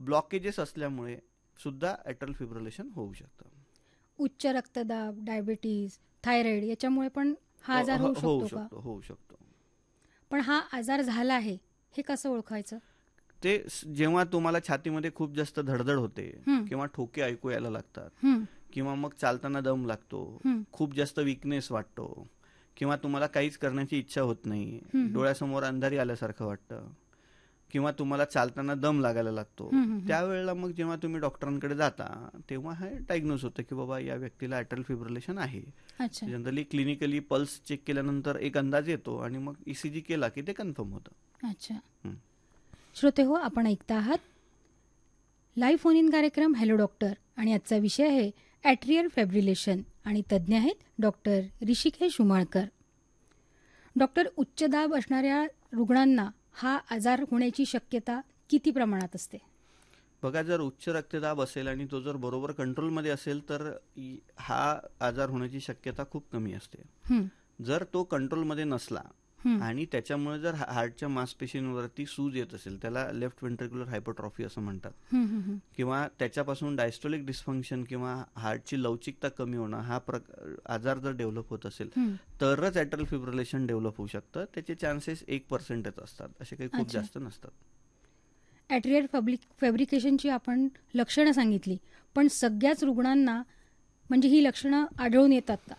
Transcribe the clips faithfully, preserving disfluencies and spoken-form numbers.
Blockages असल्यामुळे सुद्धा atrial fibrillation होऊ शकतं. उच्च रक्तदाब, डायबिटीज, थायरॉइड याच्यामुळे पण हा आजार होऊ होऊ शकतो का? शकतो होऊ शकतो पण हा आजार झाला आहे हे कसं ओळखायचं? ते जेव्हा तुम्हाला छातीमध्ये खूप जास्त धडधड होते हं. किंवा ठोके ऐकू यायला लागतात हं. किंवा मग चालताना दम लागतो, हं. खूप जास्त विकनेस वाटतो किंवा तुम्हाला काहीच करण्याची इच्छा होत नाही, हं. डोळ्यासमोर अंधारी आल्यासारखं वाटतं किंवा तुम्हाला चालताना दम लागायला लागतो, हं, हं, हं. त्यावेळेला मग जेव्हा तुम्ही डॉक्टरांकडे जाता तेव्हा हे डायग्नोज होतं की बाबा या व्यक्तीला ॲट्रियल फिब्रिलेशन आहे. अच्छा. जनरली क्लिनिकली पल्स चेक केल्यानंतर एक अंदाज येतो आणि मग ईसीजी केला की ते कन्फर्म होतं. अच्छा. हं. श्रोते हो, आपण ऐकता आहात लाईव्ह फोन इन कार्यक्रम हॅलो डॉक्टर आणि आजचा विषय आहे ॲट्रियल फिब्रिलेशन आणि तज्ज्ञ आहेत डॉक्टर ऋषिकेश उमाळकर. डॉक्टर, उच्च दाब असणाऱ्या रुग्णांना हा आजार होण्याची शक्यता किती प्रमाणात असते? बघा, जर उच्च रक्तदाब असेल आणि तो जर बरोबर कंट्रोलमध्ये असेल तर इ- हा आजार होण्याची शक्यता खूप कमी असते. हं. जर तो कंट्रोलमध्ये नसला हं. आणि त्याच्यामुळे जर हा- हार्टच्या मांसपेशींवरती सूज येत असेल, त्याला लेफ्ट व्हेंट्रिक्युलर हायपरट्रॉफी असं म्हणतात, हं, हं, हं. किंवा त्याच्यापासून डायस्टोलिक डिस्फंक्शन किंवा हार्टची लवचिकता कमी होणं हा प्रक आजार जर डेव्हलप होत असेल हं. तरच ॲट्रियल फिब्रिलेशन डेव्हलप होऊ शकतं. त्याचे चान्सेस एक पर्सेंटच असतात, असे काही खूप अच्छा. जास्त नसतात. ॲट्रियल फॅब्रिक फॅब्रिकेशनची आपण लक्षणं सांगितली, पण सगळ्याच रुग्णांना म्हणजे ही लक्षणं आढळून येतात का?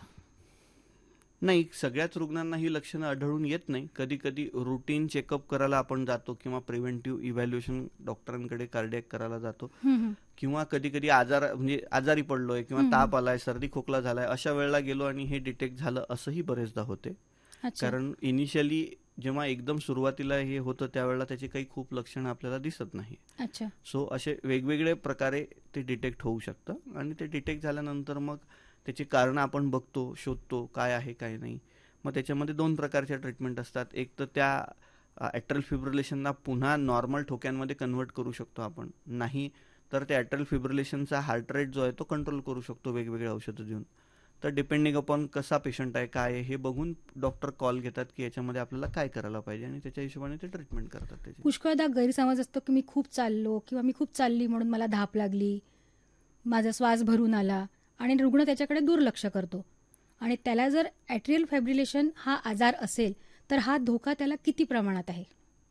नाही, सगळ्याच रुग्णांना ही लक्षणं आढळून येत नाही. कधी कधी रुटीन चेकअप करायला आपण जातो किंवा प्रिव्हेंटिव्ह इव्हॅल्युएशन डॉक्टरांकडे कार्डियक करायला जातो, हं, हं. किंवा कधी कधी आजार म्हणजे आजारी पडलोय किंवा हं. ताप आलाय, सर्दी खोकला झालाय, अशा वेळेला गेलो आणि हे डिटेक्ट झालं असंही बरेचदा होते. अच्छा. कारण इनिशियली जेव्हा एकदम सुरुवातीला हे होतं त्यावेळेला त्याची काही खूप लक्षणं आपल्याला दिसत नाही. अच्छा. सो असे वेगवेगळे प्रकारे ते डिटेक्ट होऊ शकतं आणि ते डिटेक्ट झाल्यानंतर मग त्याची कारणं आपण बघतो, शोधतो काय आहे काय नाही. मग त्याच्यामध्ये दोन प्रकारच्या ट्रीटमेंट असतात. एक तर त्या ॲट्रियल फिब्रिलेशनला पुन्हा नॉर्मल ठोक्यांमध्ये कन्वर्ट करू शकतो आपण, नाही तर त्या ॲट्रियल फिब्रिलेशनचा हार्ट रेट जो आहे तो कंट्रोल करू शकतो वेगवेगळे औषधं देऊन. तर डिपेंडिंग अपॉन कसा पेशंट आहे, काय आहे हे बघून डॉक्टर कॉल घेतात की याच्यामध्ये आपल्याला काय करायला पाहिजे आणि त्याच्या हिशोबाने ते ट्रीटमेंट करतात त्याची. पुष्कळदा गैरसमज असतो की मी खूप चाललो किंवा मी खूप चालली म्हणून मला धाप लागली, माझा श्वास भरून आला आणि रुग्ण त्याच्याकडे दुर्लक्ष करतो. आणि त्याला जर ॲट्रियल फायब्रिलेशन हा आजार असेल तर हा धोका त्याला किती प्रमाणात आहे?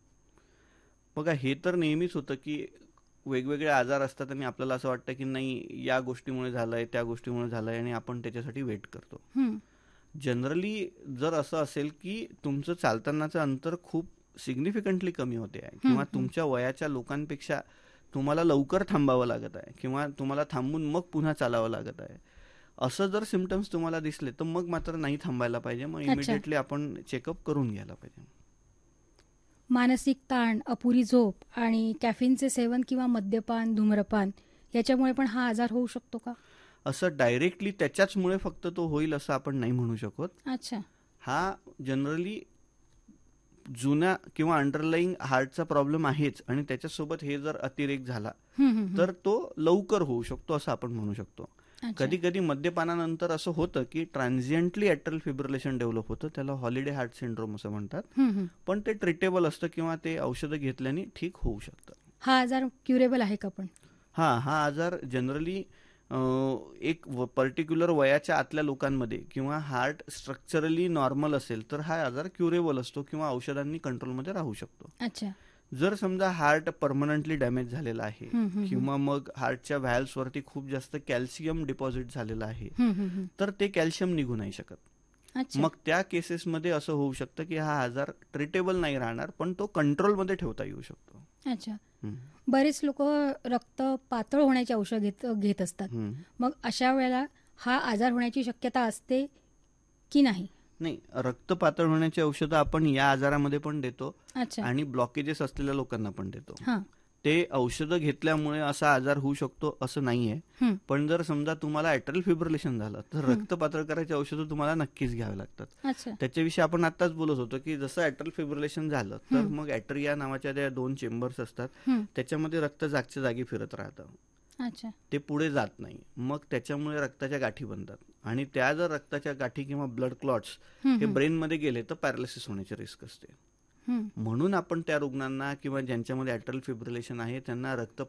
बघा, हे तर नेहमीच होतं की वेगवेगळे आजार असतात आणि आपल्याला असं वाटतं की नाही या गोष्टीमुळे झालंय, त्या गोष्टीमुळे झालंय आणि आपण त्याच्यासाठी वेट करतो. हं. जनरली जर असं असेल की तुमचं चालतानाचं अंतर खूप सिग्निफिकंटली कमी होते आहे हं, किंवा हं. तुमच्या वयाच्या लोकांपेक्षा तुम्हाला लवकर थांबावं लागत आहे किंवा तुम्हाला थांबून मग पुन्हा चालावं लागत आहे, असं जर सिम्पटम्स तुम्हाला दिसले तर मग मात्र नाही थांबायला पाहिजे. मग अच्छा. इमिडिएटली आपण चेकअप करून घ्यायला पाहिजे. मानसिक ताण, अपुरी झोप आणि कॅफिनचे सेवन किंवा मद्यपान, धूम्रपान याच्यामुळे पण हा आजार होऊ शकतो का? असं डायरेक्टली त्याच्याचमुळे फक्त तो होईल असं आपण नाही म्हणू शकत. अच्छा. हा जनरली जुन्या किंवा अंडरलाईंग हार्टचा प्रॉब्लेम आहेच आणि त्याच्यासोबत हे जर अतिरेक झाला हं, हं, हं. तर तो लवकर होऊ शकतो असं आपण म्हणू शकतो. अच्छा. कधी कधी मद्यपानानंतर असं होतं की ट्रान्झिएंटली ॲट्रियल फिब्रिलेशन डेव्हलप होतं, त्याला हॉलिडे हार्ट सिंड्रोम असं म्हणतात, हं, हं. पण ते ट्रीटेबल असतं किंवा ते औषधं घेतल्याने ठीक होऊ शकतं. हा आजार क्युरेबल आहे का पण? हा हा आजार जनरली एक पर्टिक्युलर वयाच्या आतल्या लोकांमध्ये किंवा हार्ट स्ट्रक्चरली नॉर्मल असेल तर हा आजार क्युरेबल असतो किंवा औषधांनी कंट्रोलमध्ये राहू शकतो. अच्छा. जर समजा हार्ट परमनंटली डॅमेज झालेला आहे हं, हं, हं. किंवा मग हार्टच्या व्हॅल्व्सवरती खूप जास्त कॅल्शियम डिपॉझिट झालेलं आहे हं, हं, हं. तर ते कॅल्शियम निघू नाही शकत. अच्छा. मग त्या केसेसमध्ये असं होऊ शकतं की हा आजार ट्रीटेबल नाही राहणार पण तो कंट्रोलमध्ये ठेवता येऊ शकतो. अच्छा. हम्म. बरेच लोक रक्त पातळ होण्याची औषध घेत घेत असतात. हम्म. मग अशा वेळेला हा आजार होण्याची शक्यता असते की नाही? नाही, रक्त पातळ होण्याची औषधं आपण या आजारामध्ये पण देतो अच्छा. आणि ब्लॉकेजेस असलेल्या लोकांना पण देतो. हां. ते औषधं घेतल्यामुळे असा आजार होऊ शकतो असं नाहीये. हं. पण जर समजा तुम्हाला ॲट्रियल फिब्रिलेशन झालं तर हं. रक्त पातळ करायची औषधं तुम्हाला नक्कीच घ्यावी लागतात. अच्छा. त्याच्याविषयी आपण आताच बोलत होतो की जसं ॲट्रियल फिब्रिलेशन झालं तर हं. मग ॲट्रिया नावाच्या त्या दोन चेंबर्स असतात, हं. त्याच्यामध्ये रक्त जागच्या जागी फिरत राहतं, अच्छा. ते पुढे जात नाही. मग त्याच्यामुळे रक्ताच्या गाठी बनतात आणि त्या जर रक्ताच्या गाठी किंवा ब्लड क्लॉट्स हं, हे हं. ब्रेनमध्ये गेले तर पॅरालिसिस होण्याची रिस्क असते. हं. म्हणून आपण त्या रुग्णांना किंवा ज्यांच्यामध्ये ॲट्रियल फिब्रिलेशन आहे त्यांना रक्त